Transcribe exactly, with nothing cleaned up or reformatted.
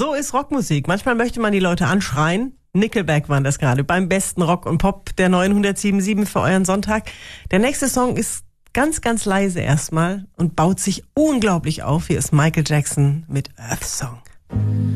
So ist Rockmusik. Manchmal möchte man die Leute anschreien. Nickelback waren das gerade beim besten Rock und Pop der neunhundertsieben Komma sieben für euren Sonntag. Der nächste Song ist ganz, ganz leise erstmal und baut sich unglaublich auf. Hier ist Michael Jackson mit Earth Song.